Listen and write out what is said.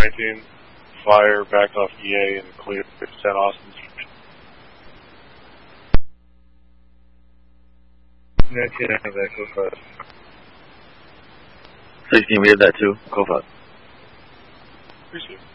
19, fire back off EA and clear 10 Austin's. 19, I have that, go 5. 16, we have that too, go 5. Appreciate it.